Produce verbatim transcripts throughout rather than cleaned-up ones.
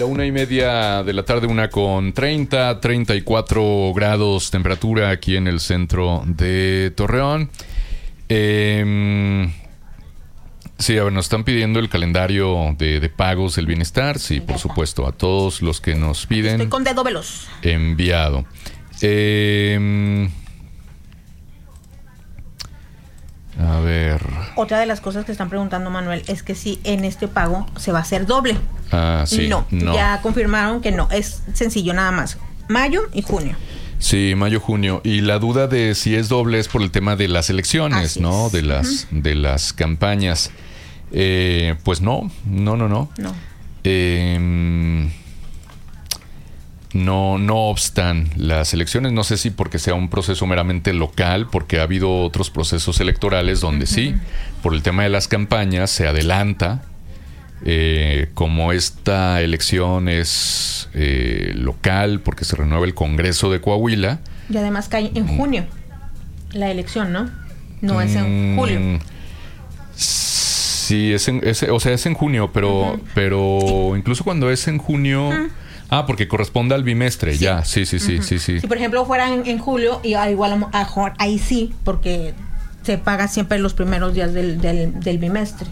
La una y media de la tarde, una con treinta, treinta y cuatro grados temperatura aquí en el centro de Torreón. Eh, sí, a ver, nos están pidiendo el calendario de, de pagos del bienestar. Sí, por supuesto, a todos los que nos piden. Estoy con dedo veloz. Enviado. Eh, a ver. Otra de las cosas que están preguntando, Manuel, es que si en este pago se va a hacer doble. Ah, sí. No, no. ya confirmaron que no, es sencillo nada más. Mayo y junio. Sí, mayo, junio. Y la duda de si es doble es por el tema de las elecciones, Así ¿no? es. De las, uh-huh. de las campañas. Eh, pues no, no, no, no. No. Eh, no, no obstan las elecciones. No sé si porque sea un proceso meramente local, porque ha habido otros procesos electorales donde uh-huh. sí, por el tema de las campañas se adelanta. Eh, como esta elección es eh, local porque se renueva el Congreso de Coahuila. Y además cae en junio la elección, ¿no? No es en julio. Mm, sí, es en, es, o sea, es en junio, pero, uh-huh. pero incluso cuando es en junio... Uh-huh. Ah, porque corresponde al bimestre, sí. ya. Sí, sí, sí, uh-huh. sí, sí. Si por ejemplo fuera en, en julio, y igual a lo mejor ahí sí, porque se paga siempre los primeros días del, del, del bimestre.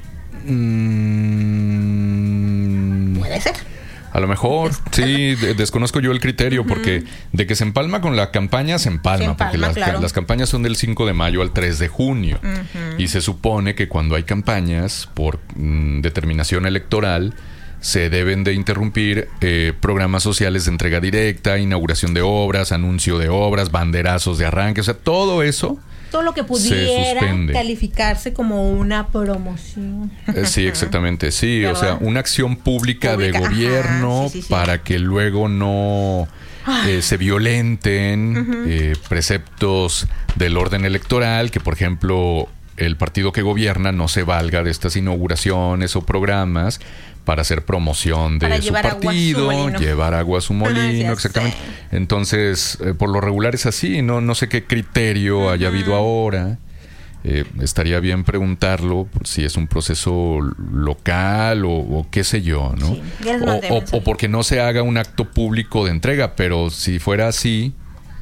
Mm, Puede ser. A lo mejor, sí, de, desconozco yo el criterio, uh-huh. porque de que se empalma con la campaña, se empalma, se empalma porque las, claro. las campañas son del cinco de mayo al tres de junio. Uh-huh. Y se supone que cuando hay campañas, por mm, determinación electoral, se deben de interrumpir eh, programas sociales de entrega directa, inauguración de obras, anuncio de obras, banderazos de arranque, o sea, todo eso. Todo lo que pudiera calificarse como una promoción. Eh, sí, exactamente. Sí, ¿verdad? O sea, una acción pública, pública de gobierno sí, sí, sí. para que luego no eh, se violenten uh-huh. eh, preceptos del orden electoral, que por ejemplo el partido que gobierna no se valga de estas inauguraciones o programas para hacer promoción de para su partido, agua a su llevar agua a su molino, ah, exactamente. Sé. Entonces, eh, por lo regular es así, no, no sé qué criterio uh-huh. haya habido ahora. Eh, estaría bien preguntarlo si es un proceso local o, o qué sé yo, ¿no? Sí, o, o, o porque no se haga un acto público de entrega, pero si fuera así,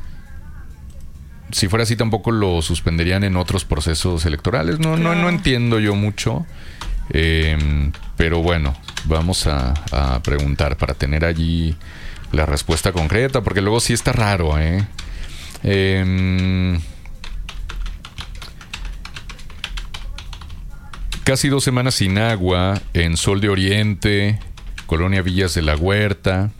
si fuera así tampoco lo suspenderían en otros procesos electorales. No, claro. no, no entiendo yo mucho. Eh, pero bueno, vamos a, a preguntar para tener allí la respuesta concreta, porque luego sí está raro, ¿eh? Eh, casi dos semanas sin agua en Sol de Oriente, Colonia Villas de la Huerta.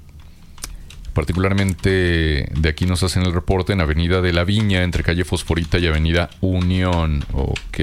Particularmente de aquí nos hacen el reporte en Avenida de la Viña, entre calle Fosforita y Avenida Unión. Ok.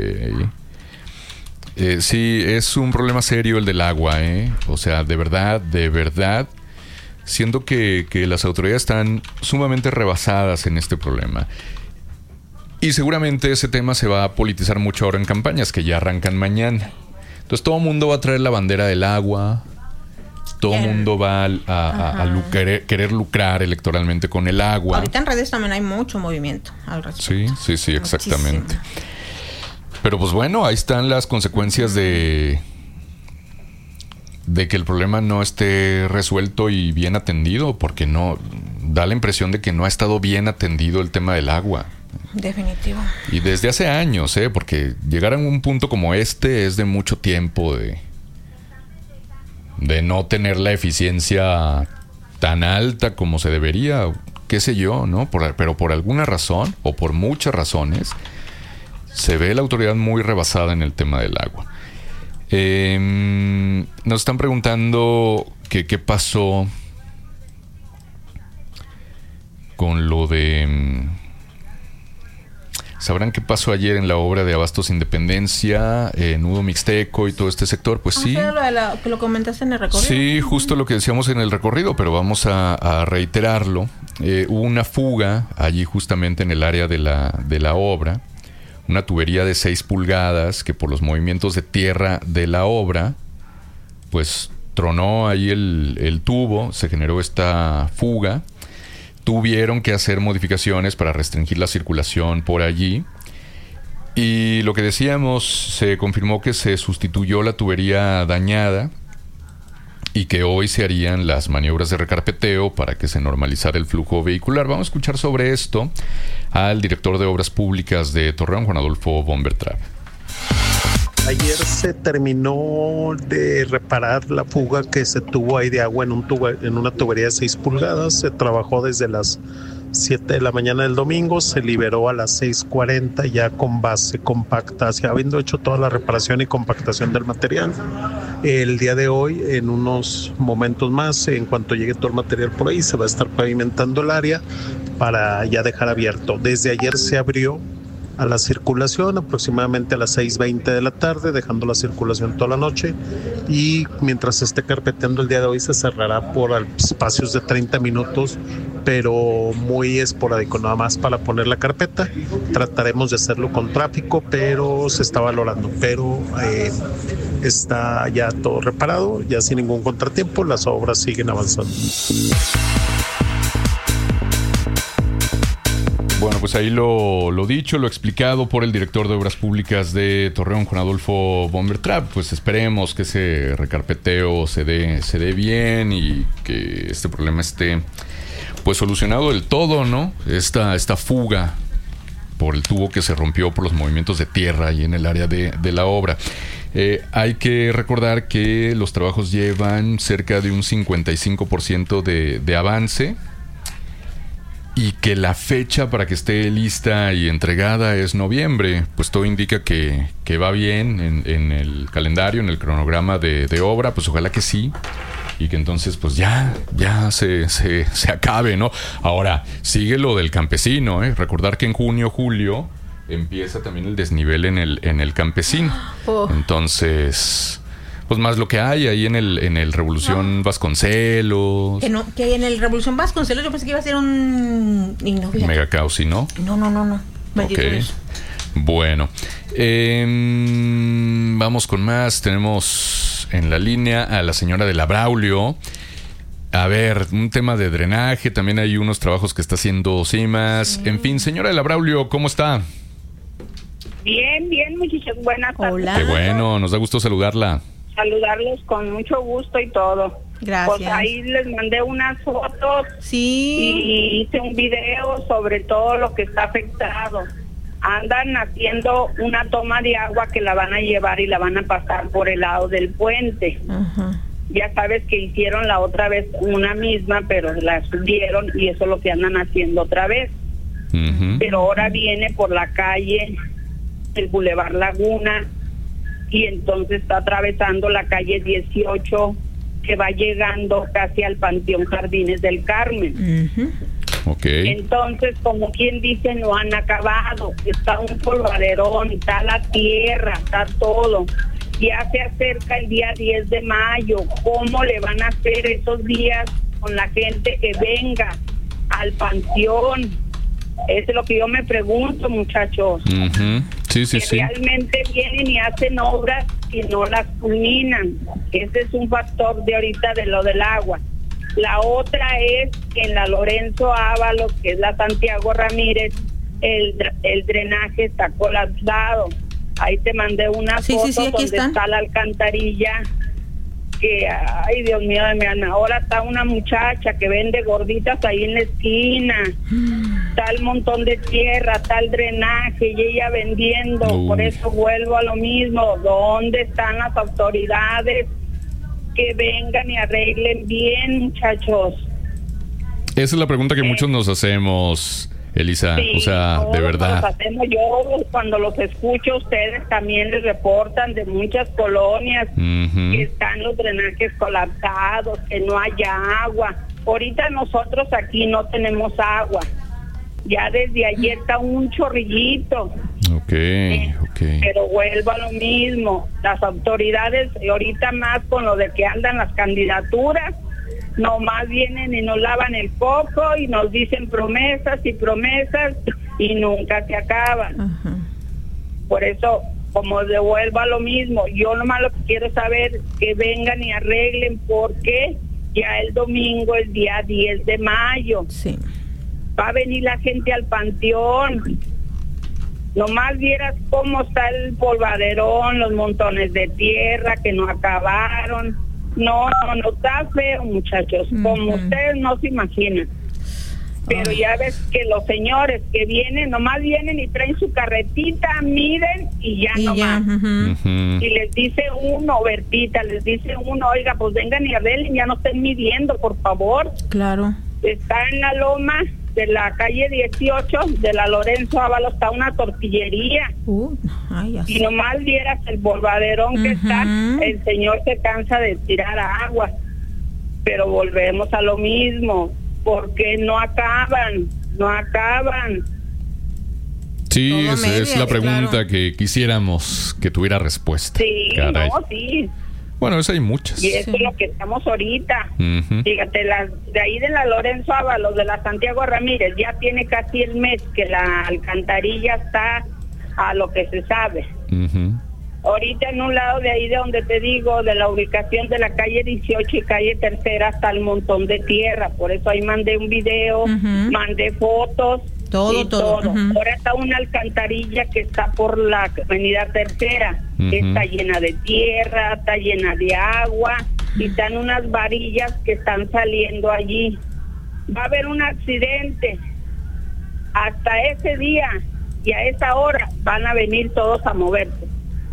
Eh, sí, es un problema serio el del agua, ¿eh? O sea, de verdad, de verdad, siento que, que las autoridades están sumamente rebasadas en este problema. Y seguramente ese tema se va a politizar mucho ahora en campañas que ya arrancan mañana. Entonces todo el mundo va a traer la bandera del agua, todo el mundo va a, a, a, a lu- querer, querer lucrar electoralmente con el agua. Ahorita en redes también hay mucho movimiento al respecto. Sí, sí, sí, exactamente. Muchísimo. Pero pues bueno, ahí están las consecuencias de, de que el problema no esté resuelto y bien atendido, porque no da la impresión de que no ha estado bien atendido el tema del agua. Definitivo. Y desde hace años, ¿eh? Porque llegar a un punto como este es de mucho tiempo de, de no tener la eficiencia tan alta como se debería, qué sé yo, ¿no? Por, pero por alguna razón, o por muchas razones, se ve la autoridad muy rebasada en el tema del agua. Eh, nos están preguntando que qué pasó con lo de... ¿Sabrán qué pasó ayer en la obra de Abastos Independencia, eh, Nudo Mixteco y todo este sector? Pues ah, sí. Lo de la, que lo comentaste en el recorrido. Sí, justo lo que decíamos en el recorrido, pero vamos a, a reiterarlo. Eh, hubo una fuga allí justamente en el área de la, de la obra. Una tubería de seis pulgadas que por los movimientos de tierra de la obra, pues tronó ahí el, el tubo, se generó esta fuga. Tuvieron que hacer modificaciones para restringir la circulación por allí. Y lo que decíamos, se confirmó que se sustituyó la tubería dañada y que hoy se harían las maniobras de recarpeteo para que se normalizara el flujo vehicular. Vamos a escuchar sobre esto al director de Obras Públicas de Torreón, Juan Adolfo Bombertrap. Ayer se terminó de reparar la fuga que se tuvo ahí de agua en, un tuba, en una tubería de seis pulgadas. Se trabajó desde las siete de la mañana del domingo, se liberó a las seis cuarenta ya con base compacta, así, habiendo hecho toda la reparación y compactación del material. El día de hoy, en unos momentos más, en cuanto llegue todo el material por ahí, se va a estar pavimentando el área para ya dejar abierto. Desde ayer se abrió a la circulación aproximadamente a las seis veinte de la tarde, dejando la circulación toda la noche, y mientras se esté carpeteando el día de hoy se cerrará por espacios de treinta minutos, pero muy esporádico, nada más para poner la carpeta. Trataremos de hacerlo con tráfico, pero se está valorando, pero eh, está ya todo reparado, ya sin ningún contratiempo, las obras siguen avanzando. Bueno, pues ahí lo, lo dicho, lo explicado por el director de Obras Públicas de Torreón, Juan Adolfo Bombertrap. Pues esperemos que ese recarpeteo se dé, se dé bien y que este problema esté pues solucionado del todo, ¿no? Esta, esta fuga por el tubo que se rompió por los movimientos de tierra y en el área de, de la obra. Eh, hay que recordar que los trabajos llevan cerca de un cincuenta y cinco por ciento de, de avance, y que la fecha para que esté lista y entregada es noviembre. Pues todo indica que, que va bien en, en el calendario, en el cronograma de, de obra. Pues ojalá que sí, y que entonces pues ya, ya se, se, se acabe, ¿no? Ahora, sigue lo del campesino, ¿eh? Recordar que en junio, julio empieza también el desnivel en el, en el campesino. Oh. Entonces, pues más lo que hay ahí en el en el Revolución no. Vasconcelos. Que no, que en el Revolución Vasconcelos yo pensé que iba a ser un... No, mega caos, ¿sí, no? No, no, no, no. Ok. Bueno. Eh, vamos con más. Tenemos en la línea a la señora de la Braulio. A ver, un tema de drenaje. También hay unos trabajos que está haciendo Simas. Sí. En fin, señora de la Braulio, ¿cómo está? Bien, bien, muchachos. Buenas tardes. Hola. Qué bueno, nos da gusto saludarla. Saludarlos con mucho gusto y todo. Gracias. Pues ahí les mandé unas fotos. Sí. Y hice un video sobre todo lo que está afectado. Andan haciendo una toma de agua que la van a llevar y la van a pasar por el lado del puente. Uh-huh. Ya sabes que hicieron la otra vez una misma, pero la subieron y eso es lo que andan haciendo otra vez. Uh-huh. Pero ahora viene por la calle, el Boulevard Laguna, y entonces está atravesando la calle dieciocho, que va llegando casi al Panteón Jardines del Carmen. Uh-huh. Okay. Entonces, como quien dice, no han acabado. Está un polvaderón, está la tierra, está todo. Ya se acerca el día diez de mayo. ¿Cómo le van a hacer esos días con la gente que venga al panteón? Eso es lo que yo me pregunto, muchachos. Uh-huh. Sí, sí, que sí. Realmente vienen y hacen obras y no las culminan. Ese es un factor de ahorita de lo del agua. La otra es que en la Lorenzo Ábalos, que es la Santiago Ramírez, el, el drenaje está colapsado. Ahí te mandé una sí, foto sí, sí, donde están. Está la alcantarilla. Que, ay, Dios mío, de mi ahora está una muchacha que vende gorditas ahí en la esquina. Está el montón de tierra, está el drenaje y ella vendiendo. Uy. Por eso vuelvo a lo mismo. ¿Dónde están las autoridades? Que vengan y arreglen bien, muchachos. Esa es la pregunta que eh, muchos nos hacemos, Elisa. Sí, o sea, de verdad. Nos hacemos, yo cuando los escucho, ustedes también les reportan de muchas colonias uh-huh. que están los drenajes colapsados, que no haya agua. Ahorita nosotros aquí no tenemos agua. Ya desde ayer está un chorrillito. Ok, eh, ok. Pero vuelvo a lo mismo. Las autoridades, y ahorita más con lo de que andan las candidaturas, nomás vienen y nos lavan el coco y nos dicen promesas y promesas y nunca se acaban. Uh-huh. Por eso, como devuelvo a lo mismo, yo nomás lo que quiero saber es que vengan y arreglen, porque ya el domingo es día diez de mayo. Sí. Va a venir la gente al panteón. Nomás vieras cómo está el polvaderón, los montones de tierra que no acabaron. No, no, no, está feo, muchachos, uh-huh. como ustedes no se imaginan. Pero oh. ya ves que los señores que vienen, nomás vienen y traen su carretita, miden y ya y nomás. Ya, uh-huh. Uh-huh. Y les dice uno, Bertita, les dice uno, oiga, pues vengan y arreglen, ya no estén midiendo, por favor. Claro. Está en la loma de la calle dieciocho, de la Lorenzo Ábalos, está una tortillería. Uh, ay, y nomás vieras el polvaderón uh-huh. que está, el señor se cansa de tirar agua. Pero volvemos a lo mismo. Porque no acaban, no acaban. Sí, es, medias, es la pregunta claro. que quisiéramos que tuviera respuesta. Sí, Caray. no, sí. Bueno, eso hay muchas. Y eso sí. es lo que estamos ahorita. Uh-huh. Fíjate, las, de ahí de la Lorenzo Ábalos, de la Santiago Ramírez, ya tiene casi el mes que la alcantarilla está a lo que se sabe. Uh-huh. Ahorita en un lado de ahí de donde te digo, de la ubicación de la calle dieciocho y calle Tercera, está el montón de tierra. Por eso ahí mandé un video, uh-huh. mandé fotos. Todo, y todo. todo. Uh-huh. Ahora está una alcantarilla que está por la avenida Tercera. Uh-huh. Está llena de tierra, está llena de agua. Y están unas varillas que están saliendo allí. Va a haber un accidente. Hasta ese día y a esa hora van a venir todos a moverse.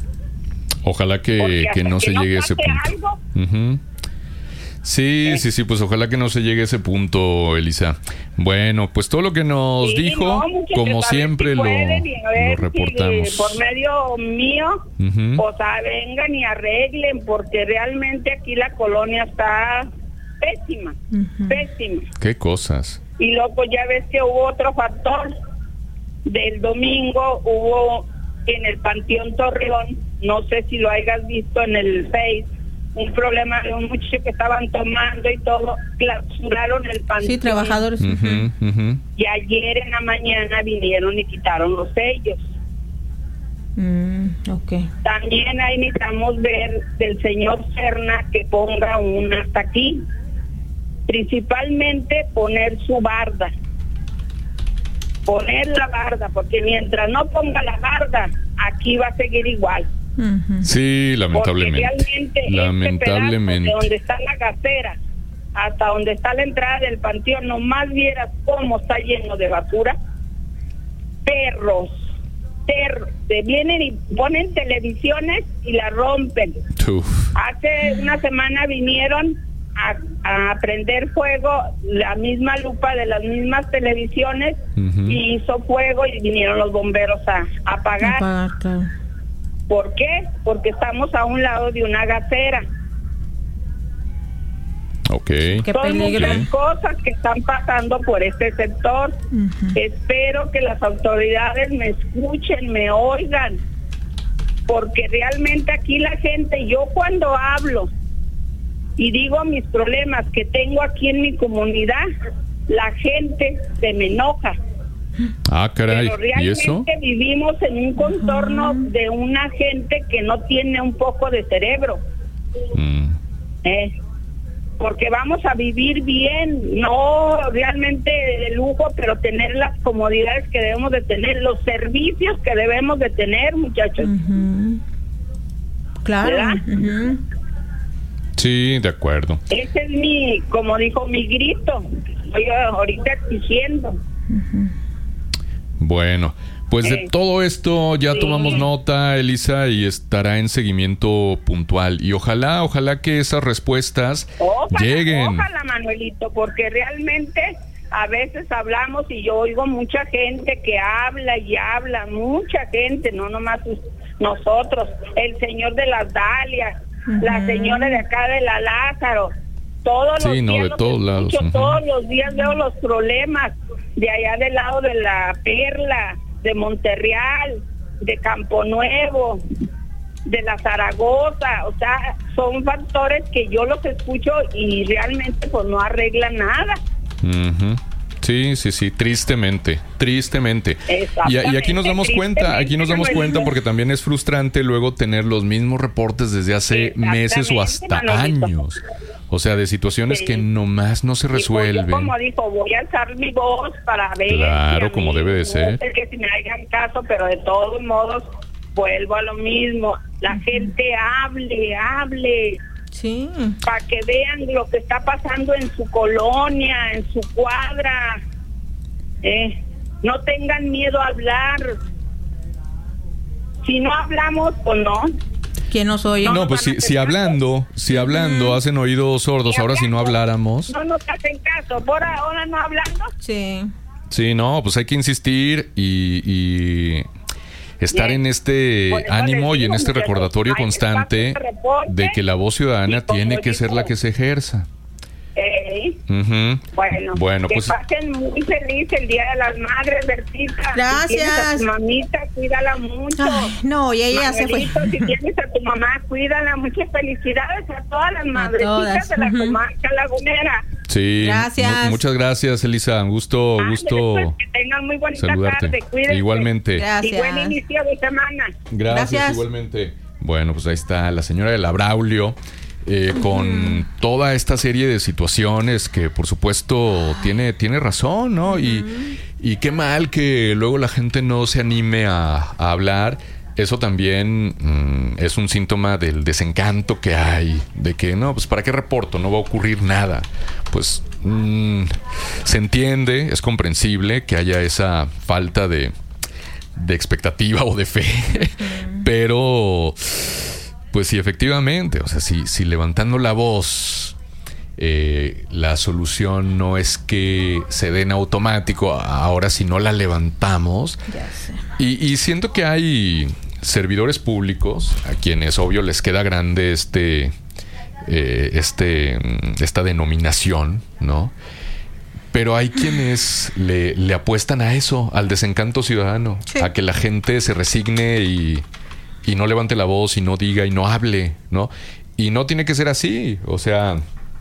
Ojalá que, que no que se no llegue a ese punto. Uh-huh. Sí, ¿Eh? sí, sí, pues ojalá que no se llegue a ese punto, Elisa. Bueno, pues todo lo que nos sí, dijo, no, como siempre, si lo, lo reportamos. Si, por medio mío, uh-huh. o sea, vengan y arreglen, porque realmente aquí la colonia está pésima, uh-huh. pésima. ¿Qué cosas? Y luego pues ya ves que hubo otro factor. Del domingo hubo en el Panteón Torreón, no sé si lo hayas visto en el Face, un problema de un muchacho que estaban tomando y todo, clausuraron el panteón. Sí, trabajadores. Uh-huh, uh-huh. Y ayer en la mañana vinieron y quitaron los sellos. Mm, okay. También ahí necesitamos ver del señor Serna que ponga un hasta aquí. Principalmente poner su barda. Poner la barda, porque mientras no ponga la barda, aquí va a seguir igual. Uh-huh. Sí, lamentablemente. Porque realmente lamentablemente. Este pedazo de donde está la gasera hasta donde está la entrada del panteón, nomás vieras cómo está lleno de basura. Perros, perros, se vienen y ponen televisiones y la rompen. Uf. Hace una semana vinieron a, a prender fuego la misma lupa de las mismas televisiones, uh-huh. y hizo fuego y vinieron los bomberos a, a apagar. Apagar, claro. ¿Por qué? Porque estamos a un lado de una gasera. Okay. Son muchas cosas que están pasando por este sector. Uh-huh. Espero que las autoridades me escuchen, me oigan, porque realmente aquí la gente, yo cuando hablo y digo mis problemas que tengo aquí en mi comunidad, la gente se me enoja. Ah, caray. Pero realmente ¿Y eso? vivimos en un contorno uh-huh. de una gente que no tiene un poco de cerebro. Mm. Eh, porque vamos a vivir bien, no realmente de lujo, pero tener las comodidades que debemos de tener, los servicios que debemos de tener, muchachos. Uh-huh. Claro. Uh-huh. Sí, de acuerdo. Ese es mi, como dijo, mi grito. Estoy ahorita exigiendo. Uh-huh. Bueno, pues de todo esto ya sí. tomamos nota, Elisa, y estará en seguimiento puntual. Y ojalá, ojalá que esas respuestas ojalá, lleguen. Ojalá, Manuelito, porque realmente a veces hablamos y yo oigo mucha gente que habla y habla, mucha gente, no nomás nosotros, el señor de las Dalias, uh-huh. la señora de acá de la Lázaro, todos sí, los no, días de los todos lados. escucho, Uh-huh. todos los días veo los problemas de allá del lado de la Perla, de Monterreal, de Campo Nuevo, de la Zaragoza, o sea, son factores que yo los escucho y realmente pues no arreglan nada. Uh-huh. Sí, sí, sí, tristemente, tristemente. Y, y aquí nos damos cuenta, aquí nos damos cuenta porque también es frustrante luego tener los mismos reportes desde hace meses o hasta Manolito. años. O sea, de situaciones sí. que nomás no se resuelven. Pues como dijo, voy a alzar mi voz para ver. Claro, como debe de ser. No sé que si me hagan caso, pero de todos modos vuelvo a lo mismo. La uh-huh. gente hable, hable. Sí. Para que vean lo que está pasando en su colonia, en su cuadra. Eh, no tengan miedo a hablar. Si no hablamos, o no. ¿Quién nos oye? No, no pues si, si hablando, si hablando, uh-huh. hacen oídos sordos. Ahora si no habláramos. No nos hacen caso. ¿Por ahora no hablando? Sí. Sí, no, pues hay que insistir y... y... estar Bien. en este ánimo y en este recordatorio constante de que la voz ciudadana tiene que ser la que se ejerza. Eh, uh-huh. Bueno, bueno, que pues pasen muy feliz el Día de las Madres, Bertita. Gracias. Si tienes a tu mamita, cuídala mucho. Ay, no, y ella Manuelito, se fue. Si tienes a tu mamá, cuídala. Muchas felicidades a todas las madrecitas de la uh-huh. comarca lagunera. Sí, gracias. M- muchas gracias, Elisa. Un gusto, ah, gusto pues, que tengan muy bonita saludarte. Tarde. Cuídense. Igualmente. Gracias. Y buen inicio de semana. Gracias, gracias. Igualmente. Bueno, pues ahí está la señora de la Braulio. Eh, con toda esta serie de situaciones que por supuesto tiene, tiene razón, ¿no? Uh-huh. Y, y qué mal que luego la gente no se anime a, a hablar. Eso también mmm, es un síntoma del desencanto que hay, de que no, pues para qué reporto, no va a ocurrir nada. Pues mmm, se entiende, es comprensible que haya esa falta de, de expectativa o de fe, uh-huh. pero... Pues sí, efectivamente, o sea, si, si levantando la voz eh, la solución no es que se dé en automático, ahora si no la levantamos. Ya sé. Y, y siento que hay servidores públicos a quienes obvio les queda grande este, eh, este, esta denominación, ¿no? Pero hay quienes le, le apuestan a eso, al desencanto ciudadano, sí. a que la gente se resigne y... y no levante la voz y no diga y no hable, ¿no? Y no tiene que ser así, o sea,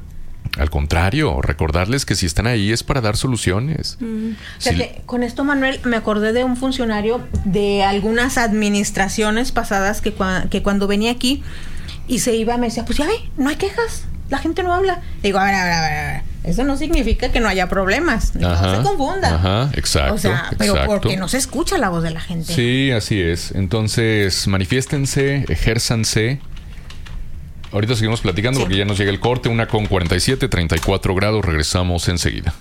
al contrario, recordarles que si están ahí es para dar soluciones. Mm. O sea, si... que con esto, Manuel, me acordé de un funcionario de algunas administraciones pasadas que, cua- que cuando venía aquí y se iba, me decía, pues ya ve, no hay quejas, la gente no habla. Digo, a ver, a ver, a ver, a ver. Eso no significa que no haya problemas. Ajá, no se confunda. Ajá, exacto. O sea, pero exacto. porque no se escucha la voz de la gente. Sí, así es. Entonces, manifiéstense, ejérzanse. Ahorita seguimos platicando sí. porque ya nos llega el corte. Una con cuarenta y siete, treinta y cuatro grados. Regresamos enseguida.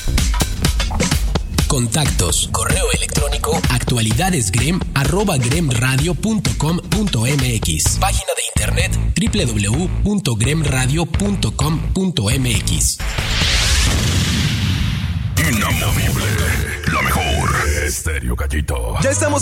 Contactos, correo electrónico, actualidadesgrem, arroba gremradio punto com punto mx. Página de internet, doble u doble u doble u punto gremradio punto com punto mx. Inamovible, la mejor. Estéreo Gallito. Ya estamos